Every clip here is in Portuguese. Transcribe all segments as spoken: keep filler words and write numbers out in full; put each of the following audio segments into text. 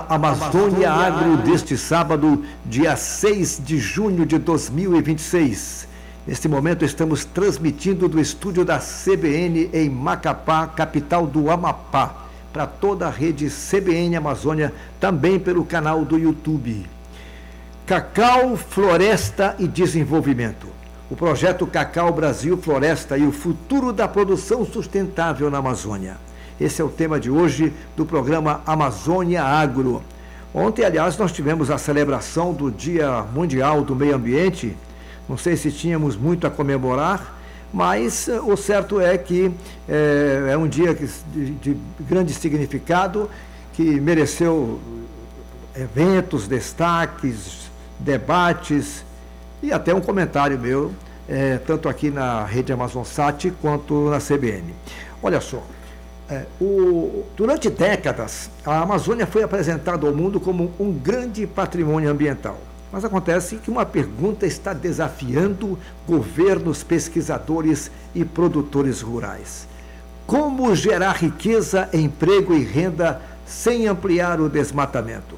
programa Amazônia Agro deste sábado, dia seis de junho de dois mil e vinte e seis. Neste momento estamos transmitindo do estúdio da C B N em Macapá, capital do Amapá, para toda a rede C B N Amazônia, também pelo canal do YouTube. Cacau, Floresta e Desenvolvimento. O projeto Cacau Brasil Floresta e o futuro da produção sustentável na Amazônia. Esse é o tema de hoje do programa Amazônia Agro. Ontem, aliás, nós tivemos a celebração do Dia Mundial do Meio Ambiente. Não sei se tínhamos muito a comemorar, mas uh, o certo é que é, é um dia que, de, de grande significado, que mereceu eventos, destaques, debates e até um comentário meu, é, tanto aqui na Rede Amazonsat quanto na C B N. Olha só. É, o, durante décadas, a Amazônia foi apresentada ao mundo como um grande patrimônio ambiental. Mas acontece que uma pergunta está desafiando governos, pesquisadores e produtores rurais. Como gerar riqueza, emprego e renda sem ampliar o desmatamento?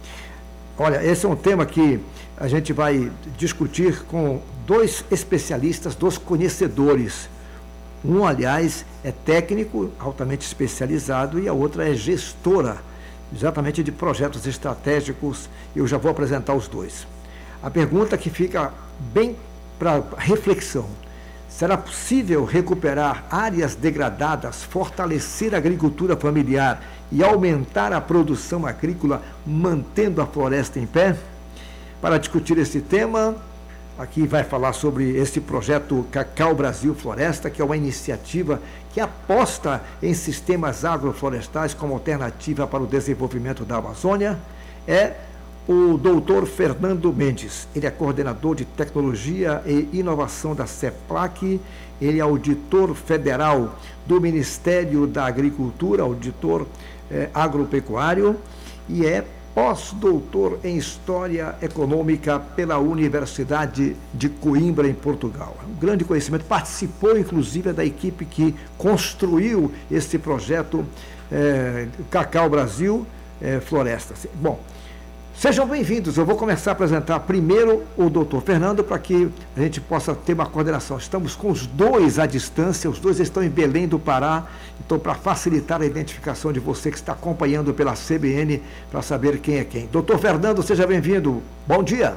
Olha, esse é um tema que a gente vai discutir com dois especialistas, dois conhecedores. Um, aliás, é técnico, altamente especializado, e a outra é gestora, exatamente de projetos estratégicos. Eu já vou apresentar os dois. A pergunta que fica bem para reflexão: será possível recuperar áreas degradadas, fortalecer a agricultura familiar e aumentar a produção agrícola, mantendo a floresta em pé? Para discutir esse tema, aqui vai falar sobre esse projeto Cacau Brasil Floresta, que é uma iniciativa que aposta em sistemas agroflorestais como alternativa para o desenvolvimento da Amazônia, é o doutor Fernando Mendes. Ele é coordenador de tecnologia e inovação da CEPLAC, ele é auditor federal do Ministério da Agricultura, auditor eh, agropecuário, e é pós-doutor em História Econômica pela Universidade de Coimbra, em Portugal. Um grande conhecimento, participou inclusive da equipe que construiu esse projeto é, Cacau Brasil é, Floresta. Bom, sejam bem-vindos. Eu vou começar a apresentar primeiro o doutor Fernando, para que a gente possa ter uma coordenação. Estamos com os dois à distância, os dois estão em Belém do Pará, então para facilitar a identificação de você que está acompanhando pela C B N, para saber quem é quem. doutor Fernando, seja bem-vindo. Bom dia.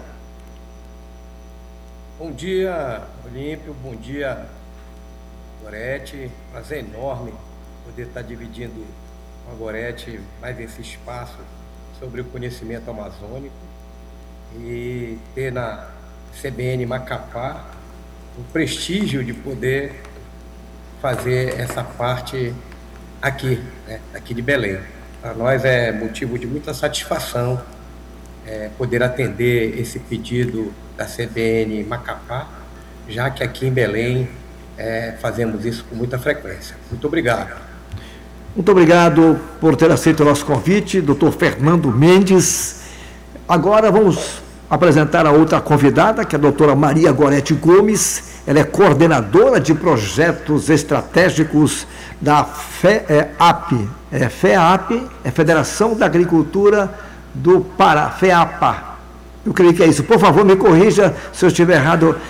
Bom dia, Olímpio. Bom dia, Gorete. Prazer enorme poder estar dividindo com a Gorete mais esse espaço sobre o conhecimento amazônico e ter na C B N Macapá o prestígio de poder fazer essa parte aqui, né, aqui de Belém. Para nós é motivo de muita satisfação é, poder atender esse pedido da C B N Macapá, já que aqui em Belém é, fazemos isso com muita frequência. Muito obrigado. Muito obrigado por ter aceito o nosso convite, doutor Fernando Mendes. Agora vamos apresentar a outra convidada, que é a doutora Maria Gorete Gomes. Ela é coordenadora de projetos estratégicos da FEAP. É, FEAP é Federação da Agricultura do Pará, FEAPA. Eu creio que é isso. Por favor, me corrija se eu estiver errado